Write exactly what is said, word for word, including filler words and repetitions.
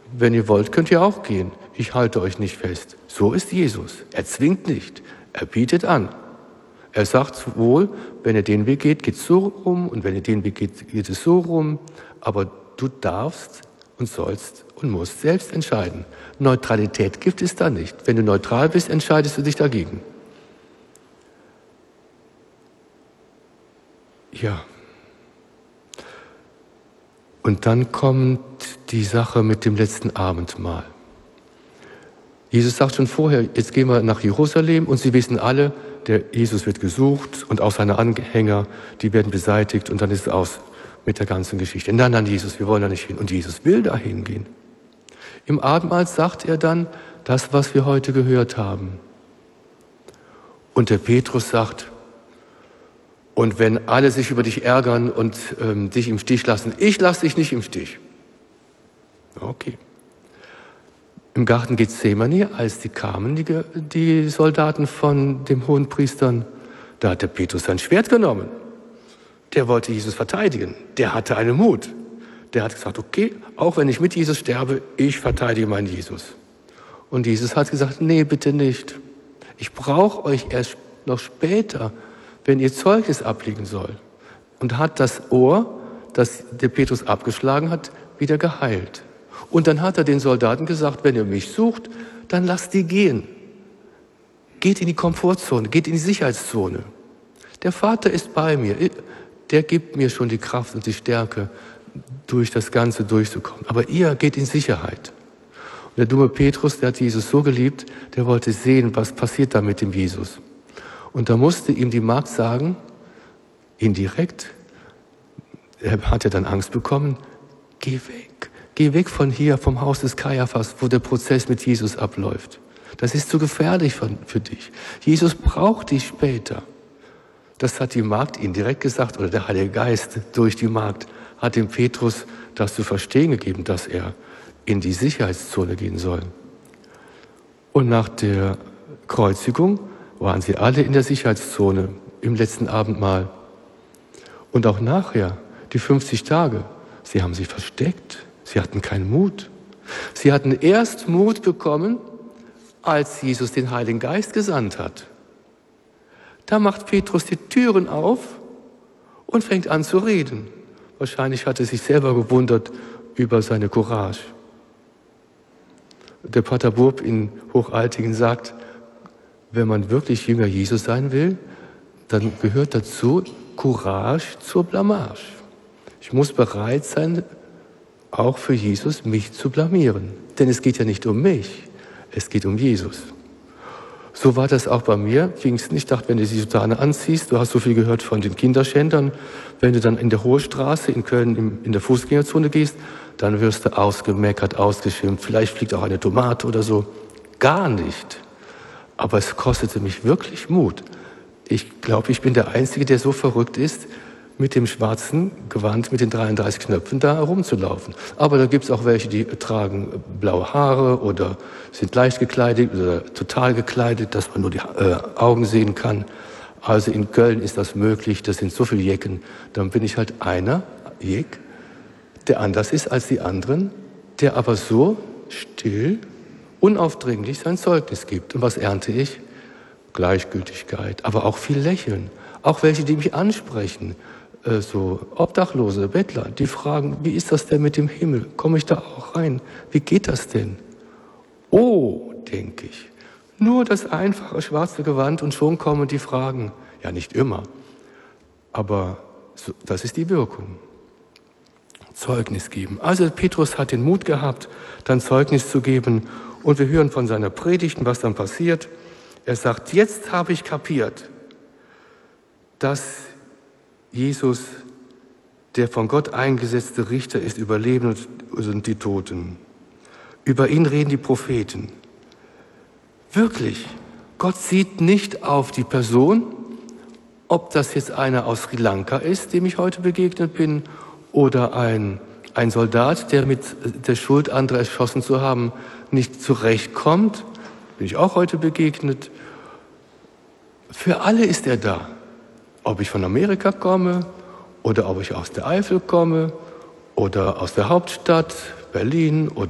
wenn ihr wollt, könnt ihr auch gehen. Ich halte euch nicht fest. So ist Jesus. Er zwingt nicht. Er bietet an. Er sagt wohl, wenn ihr den Weg geht, geht es so rum, und wenn ihr den Weg geht, geht es so rum. Aber du darfst und sollst und musst selbst entscheiden. Neutralität gibt es da nicht. Wenn du neutral bist, entscheidest du dich dagegen. Ja. Und dann kommt die Sache mit dem letzten Abendmahl. Jesus sagt schon vorher, jetzt gehen wir nach Jerusalem, und sie wissen alle, der Jesus wird gesucht und auch seine Anhänger, die werden beseitigt, und dann ist es aus mit der ganzen Geschichte. Nein, nein, Jesus, wir wollen da nicht hin. Und Jesus will da hingehen. Im Abendmahl sagt er dann das, was wir heute gehört haben. Und der Petrus sagt, und wenn alle sich über dich ärgern und ähm, dich im Stich lassen, ich lasse dich nicht im Stich. Okay. Im Garten Gethsemane, als die kamen, die, die Soldaten von dem Hohenpriestern, da hat der Petrus sein Schwert genommen. Der wollte Jesus verteidigen. Der hatte einen Mut. Der hat gesagt, okay, auch wenn ich mit Jesus sterbe, ich verteidige meinen Jesus. Und Jesus hat gesagt, nee, bitte nicht. Ich brauche euch erst noch später, wenn ihr Zeugnis ablegen soll. Und hat das Ohr, das der Petrus abgeschlagen hat, wieder geheilt. Und dann hat er den Soldaten gesagt, wenn ihr mich sucht, dann lasst die gehen. Geht in die Komfortzone, geht in die Sicherheitszone. Der Vater ist bei mir, der gibt mir schon die Kraft und die Stärke, durch das Ganze durchzukommen. Aber ihr geht in Sicherheit. Und der dumme Petrus, der hat Jesus so geliebt, der wollte sehen, was passiert da mit dem Jesus. Und da musste ihm die Magd sagen, indirekt, er hatte dann Angst bekommen, geh weg. Geh weg von hier, vom Haus des Kaiaphas, wo der Prozess mit Jesus abläuft. Das ist zu gefährlich für dich. Jesus braucht dich später. Das hat die Magd indirekt gesagt, oder der Heilige Geist durch die Magd hat dem Petrus das zu verstehen gegeben, dass er in die Sicherheitszone gehen soll. Und nach der Kreuzigung waren sie alle in der Sicherheitszone im letzten Abendmahl. Und auch nachher, die fünfzig Tage, sie haben sich versteckt. Sie hatten keinen Mut. Sie hatten erst Mut bekommen, als Jesus den Heiligen Geist gesandt hat. Da macht Petrus die Türen auf und fängt an zu reden. Wahrscheinlich hat er sich selber gewundert über seine Courage. Der Pater Burb in Hochaltingen sagt, wenn man wirklich Jünger Jesus sein will, dann gehört dazu Courage zur Blamage. Ich muss bereit sein, auch für Jesus mich zu blamieren. Denn es geht ja nicht um mich, es geht um Jesus. So war das auch bei mir. Pfingsten, ich dachte, wenn du die Soutane anziehst, du hast so viel gehört von den Kinderschändern, wenn du dann in der Hohe Straße in Köln in der Fußgängerzone gehst, dann wirst du ausgemeckert, ausgeschimpft, vielleicht fliegt auch eine Tomate oder so. Gar nicht. Aber es kostete mich wirklich Mut. Ich glaube, ich bin der Einzige, der so verrückt ist, mit dem schwarzen Gewand, mit den dreiunddreißig Knöpfen da herumzulaufen. Aber da gibt es auch welche, die tragen blaue Haare oder sind leicht gekleidet oder total gekleidet, dass man nur die äh, Augen sehen kann. Also in Köln ist das möglich, das sind so viele Jecken. Dann bin ich halt einer, Jeck, der anders ist als die anderen, der aber so still, unaufdringlich sein Zeugnis gibt. Und was ernte ich? Gleichgültigkeit, aber auch viel Lächeln. Auch welche, die mich ansprechen. So Obdachlose, Bettler, die fragen, wie ist das denn mit dem Himmel? Komme ich da auch rein? Wie geht das denn? Oh, denke ich, nur das einfache schwarze Gewand und schon kommen die Fragen. Ja, nicht immer, aber so, das ist die Wirkung. Zeugnis geben. Also Petrus hat den Mut gehabt, dann Zeugnis zu geben, und wir hören von seiner Predigten, was dann passiert. Er sagt, jetzt habe ich kapiert, dass Jesus der von Gott eingesetzte Richter ist über Leben und die Toten. Über ihn reden die Propheten. Wirklich, Gott sieht nicht auf die Person, ob das jetzt einer aus Sri Lanka ist, dem ich heute begegnet bin, oder ein, ein Soldat, der mit der Schuld, andere erschossen zu haben, nicht zurechtkommt, bin ich auch heute begegnet. Für alle ist er da. Ob ich von Amerika komme oder ob ich aus der Eifel komme oder aus der Hauptstadt Berlin oder